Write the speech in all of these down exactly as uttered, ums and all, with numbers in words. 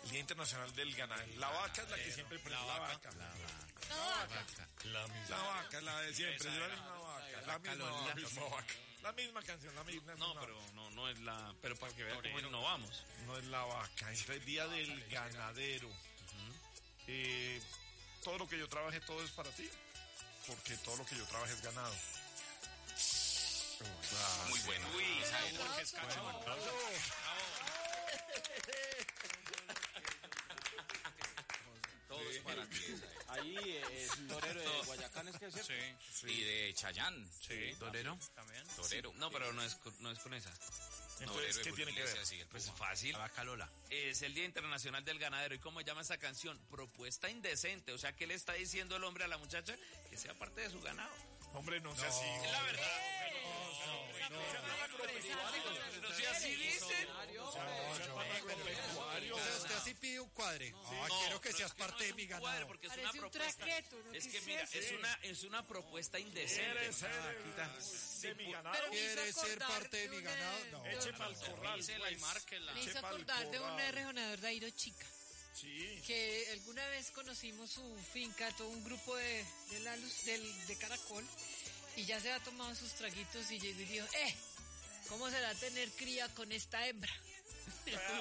Día Internacional del Ganadero. La vaca es la que siempre prende. La vaca. La vaca. No, La vaca. vaca. La misma. La vaca, la de siempre. Esa La era. misma vaca. La La vaca misma Lola. vaca. La misma vaca. La misma canción, la misma. No, no, pero no, no es la... Pero para que vean cómo Torero. innovamos. No es la vaca. Entonces, Día del Ganadero. Eh, todo lo que yo trabaje, todo es para ti. Porque todo lo que yo trabaje es ganado. Muy bueno. Uy, ¿sabes por qué es cacho? Todo es para ti. Ahí eh, es torero de Guayacán, es que es cierto. Sí. Y de Chayán. Sí. ¿Torero? También. Torero. No, pero no es, con- no es con esa. Entonces, ¿qué tiene que ver? Así, el Pues Puma. fácil. La vaca Lola. Es el Día Internacional del Ganadero. ¿Y cómo llama esa canción? Propuesta indecente. O sea, ¿qué le está diciendo el hombre a la muchacha? Que sea parte de su ganado. Hombre, no sea así. Es la verdad. Pero si así dicen. O sea, usted así pide un cuadre. Ah, No, quiero que pero seas es que parte no de mi un ganado. cuadre, porque es Parece una un propuesta. traqueto, ¿no? Es ¿Qué que es mira, eso? es una, es una propuesta indecente. ¿Quieres ser de mi ganado? Pero me hizo ¿Quieres ser acordar parte de mi un, ganado? eh, No. de Eche un- pa'l corral. Dísela y pues. márquela. Me hizo Eche pa'l acordar de un corral. rejonador de Airo Chica, Sí. que alguna vez conocimos su finca, todo un grupo de, de la luz del, de Caracol, y ya se ha tomado sus traguitos y llegó y dijo, eh, ¿cómo será tener cría con esta hembra? De, lo-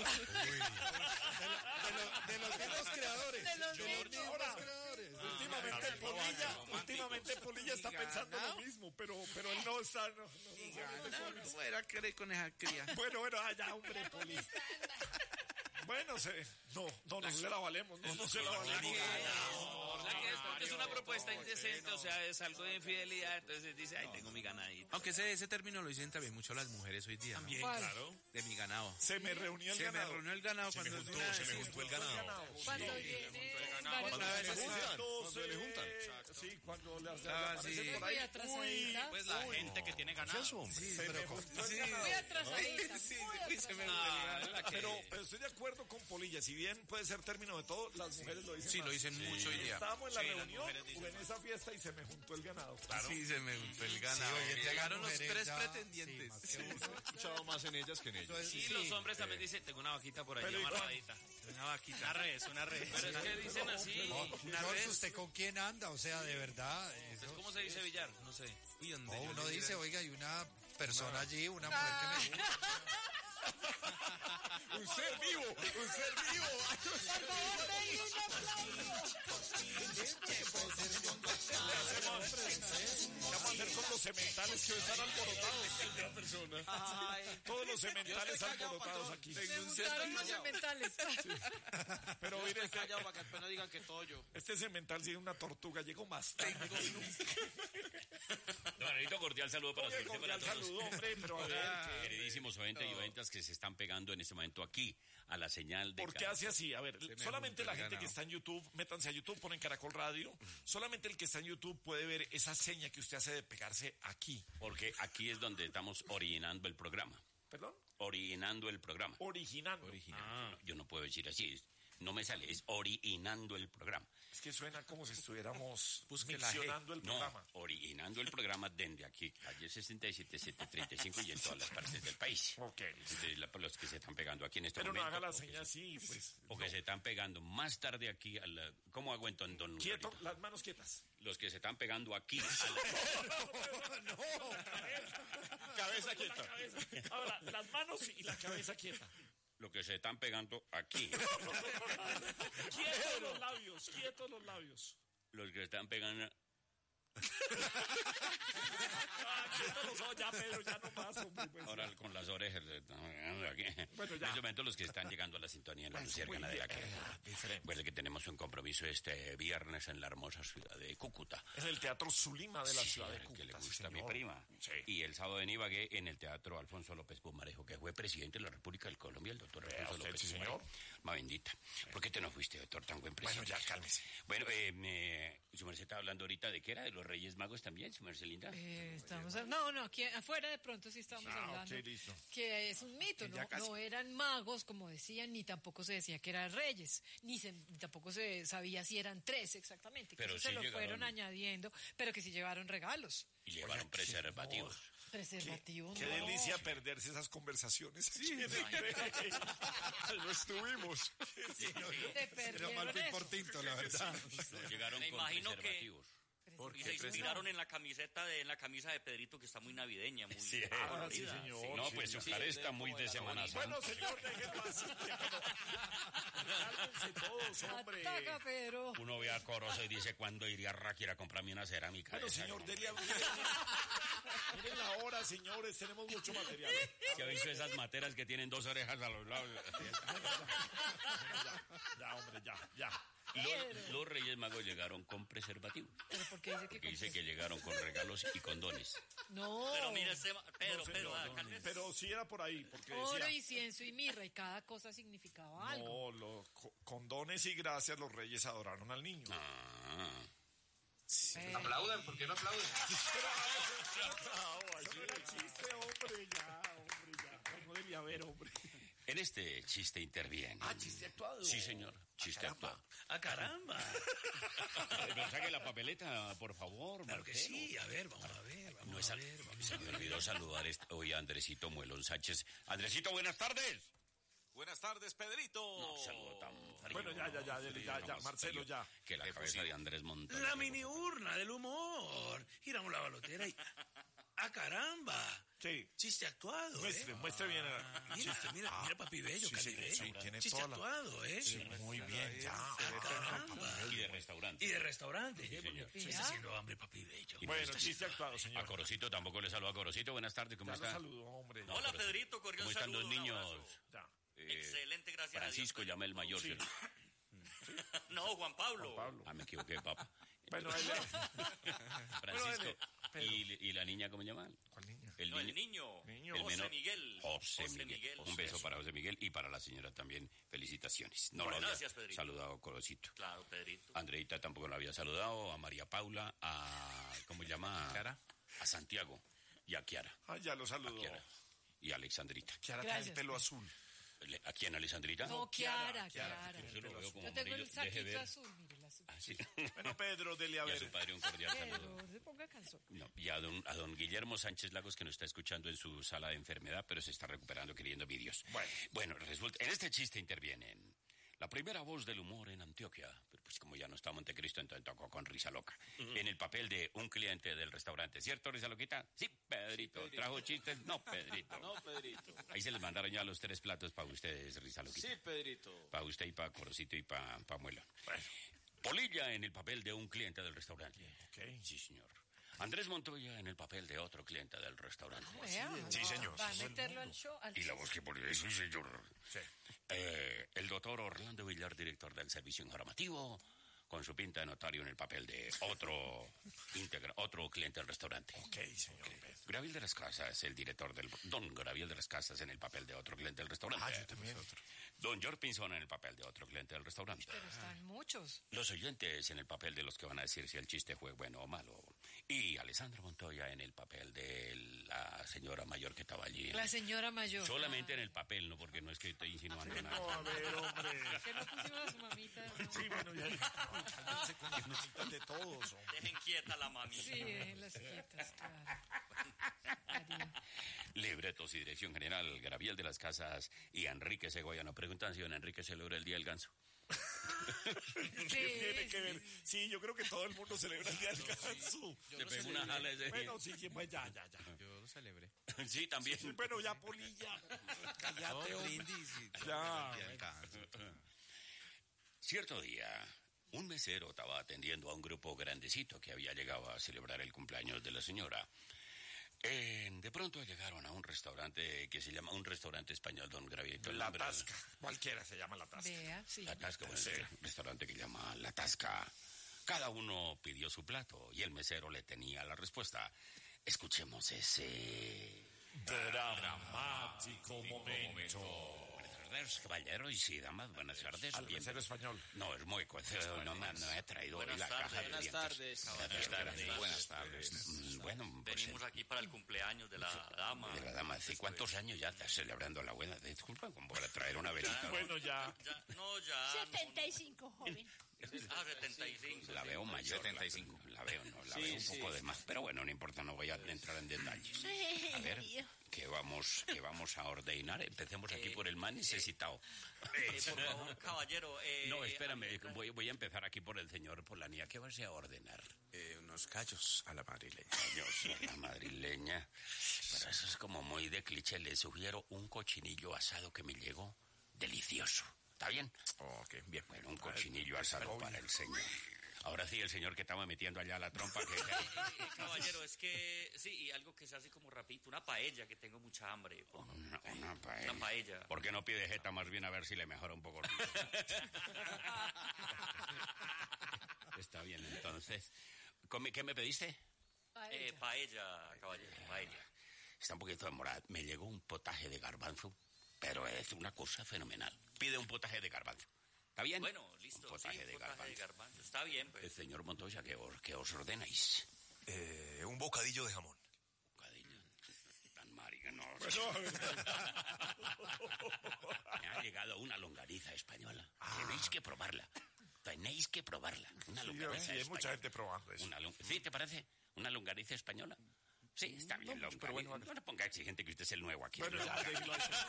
de los mismos creadores. De los De mismos. los mismos creadores. Últimamente Polilla, romántico. últimamente Polilla está pensando lo mismo, pero, pero él no está. No, no, no. ¿Cómo era querer con esa cría? Bueno, bueno, allá, hombre, Polilla. Bueno, se, no, no, no se la valemos, no, no se la valemos. La que es porque es una propuesta indecente, o sea, es algo de infidelidad, entonces dice, ay, tengo mi ganadito. Aunque ese, ese término lo dicen también mucho las mujeres hoy día. ¿no? También, ¿Cuál? claro. De mi ganado. Se me reunió el Se me ganado. reunió el ganado Se me cuando es juntó, una... se me sí, juntó el ganado. Cuando viene Cuando varios- se juntan, Cuando se le juntan. Sí, cuando le Ah, aparecen sí. por Muy ahí. atrasadita. Pues la gente que tiene ganado. Sí, Se me pero... juntó el Sí, ganado. Muy atrasadita. sí, muy sí, se me Ah, es la que- Pero, pero estoy de acuerdo con Polilla, si bien puede ser término de todo, las mujeres lo dicen Sí, más. lo dicen mucho hoy día. Estábamos en la Sí, las reunión mujeres o dicen en esa fiesta y se me juntó el ganado. Sí, se me juntó el ganado. hoy en día Llegaron las los mujeres tres ya- pretendientes. sí, más que uno. He escuchado más en ellas que en ellos. Entonces, Y sí, los hombres también dicen, tengo una vaquita por allí Pero igual- amarradita. Una vaquita. Una res, una res. Pero es que dicen así. Una George, vez... ¿usted con quién anda? O sea, de verdad. Pues, Eso- ¿cómo se dice billar? No sé. Uy, donde No, yo uno le dice, diera- oiga, hay una persona allí, una mujer que me gusta. Un ser vivo, un ser vivo. Por favor, denle un aplauso. ¿Qué vamos a hacer con los sementales que están alborotados? Todos los sementales alborotados aquí. Me gustaron los sementales. Pero mire, este, Callado para que después no digan que todo yo. este semental sí es una tortuga, llegó más tarde. Don Anelito, cordial saludo para Oye, usted. para cordial todos. saludo, hombre, pero a ver, ¿qué- Queridísimos oyentes y oyentas que se están pegando en este momento aquí a la señal de ¿por qué Caracol. hace así? A ver, me solamente juntó la el gente ganado. que está en YouTube, métanse a YouTube, ponen Caracol Radio, solamente el que está en YouTube puede ver esa seña que usted hace de pegarse aquí. Porque aquí es donde estamos originando el programa. ¿Perdón? Originando el programa. Originando. Ah, yo no puedo decir así. es- No me sale, es originando el programa. Es que suena como si estuviéramos Busque la G. mencionando el No, programa. originando el programa desde aquí, calle sesenta y siete, setecientos treinta y cinco y en todas las partes del país. Ok. Entonces, la- los que se están pegando aquí en este Pero no momento. haga la o que seña se- así, pues. O que no. se están pegando más tarde aquí a la... ¿Cómo hago entonces, don Quieto, Lugarito? las manos quietas. Los que se están pegando aquí a la... Cabeza quieta. Ahora, las manos y la cabeza quieta. Los que se están pegando aquí. Quietos los labios, quietos los labios. Los que están pegando... Ah, quietos los ojos, ya, Pedro, ya no más, hombre. Pues, Ahora con las orejas. de- aquí. Bueno, En ya. este momento los que están llegando a la sintonía en la Luciérgana de aquí. diferente. Recuerde que tenemos un compromiso este viernes en la hermosa ciudad de Cúcuta. Es el Teatro Zulima de la Sí, ciudad de que Cúcuta. le sí, gusta a mi señor. prima. Sí. Y el sábado en Ibagué en el Teatro Alfonso López Pumarejo, que fue presidente de la República del Colombia, el doctor Vea Alfonso usted, López sí, Pumarejo. señor. Ma bendita. ¿Por qué te no fuiste, doctor, tan buen Bueno, presidente? ya, cálmese. Bueno, eh, me- su merced estaba hablando ahorita de qué era, de los Reyes Magos también, su merced linda. Eh, estamos a- no, no, aquí afuera de pronto sí estamos Ah, hablando. ok, listo. Que es un mito, Ya ¿no? casi. No eran magos, como decían, ni tampoco se decía que eran reyes, ni, se, ni tampoco se sabía si eran tres exactamente. Que Pero eso se sí lo llegaron. fueron añadiendo, pero que sí llevaron regalos. Y llevaron Oiga, preservativos. Preservativos, Qué no. delicia perderse esas conversaciones. Sí, no estuvimos. Dios. Te Pero mal perdieron fui eso. por tinto, la verdad. No llegaron Me con imagino que- preservativos. Y se inspiraron en la camiseta de, en la camisa de Pedrito, que está muy navideña, muy Sí, Ah, sí, colorida. señor. No, sí, pues ya. su cara está muy de Semana Santa. Bueno, señor, déjenlo así. Cálmense todos, hombre. Ataca, Pedro. Uno ve a Corozo y dice, ¿cuándo iría a Raquel a comprarme una cerámica? Bueno, esa? señor, dele a miren, miren la hora, señores, tenemos mucho material. ¿Se ha visto esas materas que tienen dos orejas a los lados? Ya, ya, hombre, ya, ya. Los, los Reyes Magos llegaron con preservativos. Pero ¿por qué dice que Que dice con- que llegaron con regalos y condones. No. Pero mira, este, ma- Pedro, No, Pedro, señor, ah, no, cálmese. pero sí era por ahí, porque Oro, decía... incienso y mirra, y cada cosa significaba algo. No, los co- condones y gracias los reyes adoraron al niño. Ah, Eh, Aplaudan, ¿por qué no aplauden? Eso no era chiste, hombre, ya, hombre, ya. Ay, no debía haber, hombre. en este chiste interviene. Ah, chiste actuado. Sí, señor, chiste caramba. actuado. ¡Ah, caramba! Pero saque la papeleta, por favor, Claro que Marcelo. sí, a ver, vamos a ver, vamos No a es al- ver, vamos a Se me olvidó saludar est- hoy a Andresito Muelón Sánchez. Andresito, buenas tardes. Buenas tardes, Pedrito. No, saludo tan frío. Bueno, ya, ya, ya, dele, ya, ya, Más Marcelo, frío ya. Que la cabeza de Andrés Montoya. La mini urna del humor. Giramos la balotera y... ¡Ah, caramba! Sí. Chiste actuado, Muestre, ¿eh? muestre bien. el- Mira, mira, mira, papi bello, sí, sí, Cali sí, bello. tiene Chiste toda la- actuado, ¿eh? Sí, muy bien, ya. Ah, caramba. Y de restaurante. Y de restaurante, ¿eh? señor. Porque se está haciendo hambre, papi bello. Y Bueno, no está- chiste actuado, A señor. Corocito tampoco le saludo a Corocito. Buenas tardes, ¿cómo Ya lo está? saludó, hombre. No, Hola, pero- Pedrito, cordial ¿Cómo están saludo, los un niños? abrazo. Ya. Eh, Excelente, gracias Francisco, a Dios. llama el mayor. Sí. ¿cierto? No, Juan Pablo. Pablo. Ah, me equivoqué, papá. Bueno, él... Francisco. Pedro. ¿Y, ¿Y la niña cómo se llama? ¿Cuál niña? El No, el niño. niño. Niño. El José menor. Miguel. José, José Miguel. Miguel. Un beso para José Miguel y para la señora también. Felicitaciones. No Bueno, lo había gracias, Pedrito. saludado a Corocito. Claro, Pedrito. Andreita tampoco lo había saludado. A María Paula, a... ¿Cómo se llama? Clara. A Santiago y a Kiara. Ah, ya lo saludó. Kiara. Y a Alexandrita. Kiara tiene el Gracias. pelo azul. Le- ¿A quién, Alexandrita? No, Kiara, Kiara, Kiara. Yo lo veo como Yo tengo amarillo. el Deje saquito ver. azul, mire, el azul. Ah, sí. Bueno, Pedro, dele a Y a su ver. padre un cordial saludo. Pero se ponga calzón. No, y a don, a don Guillermo Sánchez Lagos, que nos está escuchando en su sala de enfermedad, pero se está recuperando queriendo vídeos. Bueno. Bueno, resulta, en este chiste intervienen la primera voz del humor en Antioquia, pero pues como ya no está Montecristo, entonces tocó con Risa Loca, en el papel de un cliente del restaurante. ¿Cierto, Risa Loquita? Sí, Pedrito. ¿Trajo chistes? No, Pedrito. No, Pedrito. Ahí se les mandaron ya los tres platos para ustedes, Risa Loquita. Sí, Pedrito. Para usted y para Corocito y para pa Muelón. Polilla en el papel de un cliente del restaurante. Ok. Sí, señor. Andrés Montoya en el papel de otro cliente del restaurante. Vea, Sí, señor. Va a meterlo al show. Al Y la voz que pone, sí, señor. Sí. Eh, el doctor Orlando Villar, director del servicio informativo, con su pinta de notario en el papel de otro integra, otro cliente del restaurante. Ok, señor Pedro. Graviel de las Casas, el director del... Don Graviel de las Casas en el papel de otro cliente del restaurante. Ah, yo también. Don George Pinzón en el papel de otro cliente del restaurante. Pero están muchos. Los oyentes en el papel de los que van a decir si el chiste fue bueno o malo. Y Alessandra Montoya en el papel de la señora mayor que estaba allí. La señora mayor. Solamente en el papel, no porque no es que esté insinuando No, nada. a ver, hombre. Que no pusimos a su mamita. ¿no? Sí, bueno, ya. Cálmense con las cositas de todos, hombre. Dejen quieta la mami. Sí, déjenlas quietas, claro. Cariño. Libretos y dirección general, Graviel de las Casas y Enrique Segoyano. Preguntan si don Enrique celebra el Día del Ganso. Sí, Tiene que sí, ver. Sí, yo creo que todo el mundo celebra el día del ganso. Se pegó una jala ese día. Bueno, sí, sí, pues ya, ya, ya. Yo lo celebré. Sí, también. Sí, bueno, ya, Polilla. Cállate, No, hombre. brindis y- Ya. y alcanzo. Cierto día, un mesero estaba atendiendo a un grupo grandecito que había llegado a celebrar el cumpleaños de la señora. Eh, de pronto llegaron a un restaurante que se llama un restaurante español, don Gravito. La Tasca. Cualquiera se llama La Tasca. Vea, sí. La Tasca, bueno, Sí. es un restaurante que llama La Tasca. Cada uno pidió su plato y el mesero le tenía la respuesta. Escuchemos ese... Dramático momento. Buenas tardes, caballeros y damas, buenas tardes. Al Bien- mesero español. No, es muy no, no, me- no he traído hoy Buenas la tardes. caja de Buenas dientes. tardes. Buenas tardes. Buenas tardes. Mm, Bueno, pues, Venimos aquí para el cumpleaños de la dama. de la dama, ¿hace cuántos años ya estás celebrando la buena? Disculpa, como para traer una velita. Bueno, ya. Ya, no, ya. no, setenta y cinco, joven. Ah, setenta y cinco. La veo mayor. setenta y cinco. La, la veo, no, la Sí, veo un sí. poco de más. Pero bueno, no importa, no voy a entrar en detalles. A ver, ¿qué vamos, qué vamos a ordenar? Empecemos aquí por el más necesitado. Eh, por favor, caballero. Eh, No, espérame, voy, voy a empezar aquí por el señor Polanía. ¿Qué vas a ordenar? Eh, unos callos a la madrileña. Yo soy la madrileña. Pero eso es como muy de cliché. Le sugiero un cochinillo asado que me llegó delicioso. ¿Está bien? Ok, bien. Bueno, un cochinillo asado para el señor. Ahora sí, el señor que estaba metiendo allá la trompa. Que... Eh, caballero, es que sí, y algo que se hace como rapidito, una paella, que tengo mucha hambre. por favor. Una, una paella. Una paella. ¿Por qué no pide jeta más bien a ver si le mejora un poco? Está bien, entonces. Come- ¿Qué me pediste? Eh, paella, caballero, paella. Está un poquito demorada. Me llegó un potaje de garbanzo, pero es una cosa fenomenal. Pide un potaje de garbanzo. ¿Está bien? Bueno, listo. Un potaje, sí, de, potaje garbanzo. de garbanzo. Está bien, pues. El señor Montoya, ¿qué os, qué os ordenáis? Eh, un bocadillo de jamón. Bocadillo. Tan marica, no. Me ha llegado una longaniza española. Tenéis que probarla. Tenéis que probarla. Una Sí, longaniza sí, hay mucha española. gente probando eso. Una lon- ¿Sí, te parece? ¿Una longaniza española? Sí, está bien. No, pero bueno, longaniza. No le ponga exigente que usted es el nuevo aquí. Bueno, ya, de- Longaniza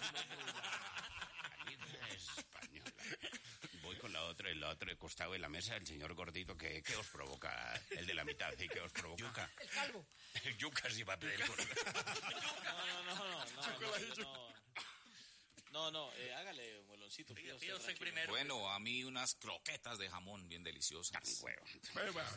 española. Voy con la otra, el otro costado de la mesa, el señor gordito, que, ¿qué os provoca? El de la mitad, ¿sí? ¿Qué os provoca? El calvo. El yuca sí va a pedir. No, no, no, no, no, no, no. No, no, eh, hágale, mueloncito. Pida pida pida usted tranquilo. primero. Bueno, a mí unas croquetas de jamón bien deliciosas. Tan huevo. Bueno, bueno,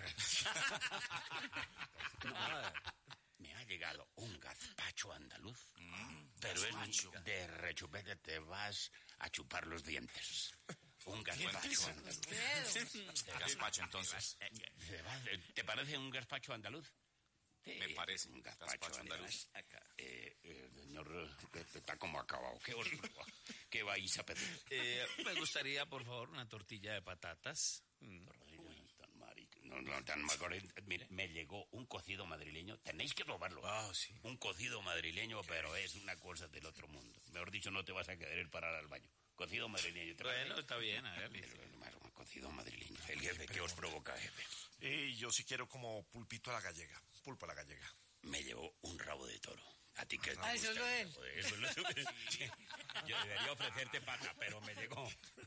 No, me ha llegado un gazpacho andaluz, Mm, pero gazpacho. es de rechupete, te vas a chupar los dientes. Un gazpacho andaluz. Gazpacho, entonces. Eh, ¿Te va- ¿Te parece un gazpacho andaluz? Sí, Me parece un un gazpacho gazpacho andaluz. Eh, eh, señor, eh, está como acabado. ¿Qué, os, ¿Qué vais a pedir? Eh, me gustaría, por favor, una tortilla de patatas. Mm. Uy, tan marica. No, no, tan marica. Mire, me llegó un cocido madrileño. Tenéis que probarlo. Ah, sí. Un cocido madrileño, pero es una cosa del otro mundo. Mejor dicho, no te vas a querer parar al baño. Cocido madrileño. ¿te Bueno, parece? está bien, hágale. El- el- Un cocido madrileño. El jefe, ¿qué os provoca, jefe? Y yo sí quiero como pulpito a la gallega. Pulpo a la gallega. Me llevó un rabo de toro. ¿A ti qué te Ah, eso es gusta? lo de él. Joder, eso es lo de- Sí. Yo debería ofrecerte pata, pero me llegó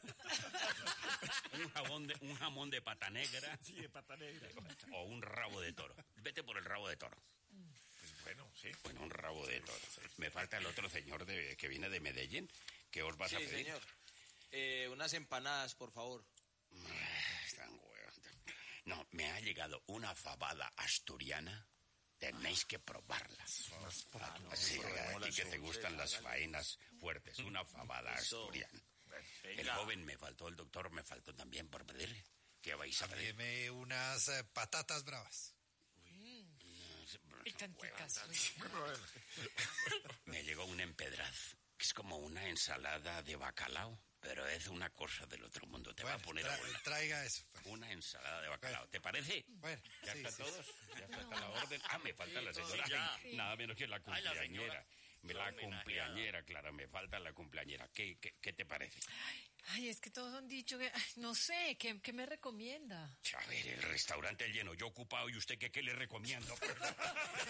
un, jabón de, un jamón de pata negra. Sí, de pata negra. O un rabo de toro. Vete por el rabo de toro. Pues bueno, sí. Bueno, un rabo de toro. Me falta el otro señor de, que viene de Medellín. ¿Qué os vas Sí, a pedir? señor. Eh, unas empanadas, por favor. Ah, están huevos. No, me ha llegado una fabada asturiana. Tenéis que probarla. Sí, a ti que te gustan las faenas fuertes. Una fabada Eso. asturiana. El Venga. joven me faltó, el doctor me faltó también por pedir. ¿Qué vais a pedir? Deme unas eh, patatas bravas. Y tanticas. Me llegó un empedraz, que es como una ensalada de bacalao, pero es una cosa del otro mundo. Te va a Bueno, poner tra- a volar. traiga eso. pues. Una ensalada de bacalao. ¿Te parece? Bueno, ¿Ya sí, están sí, todos? ¿Ya está, está la orden? Ah, me falta la señora. sí, ya. Ay, nada menos que la Ay, la cumpleañera. señora. Me La la homenajeada. cumpleañera, claro, me falta la cumpleañera. ¿Qué, qué, qué te parece? Ay, es que todos han dicho que, ay, no sé, ¿qué, qué me recomienda? A ver, el restaurante lleno, yo ocupado y usted, ¿qué, qué le recomiendo?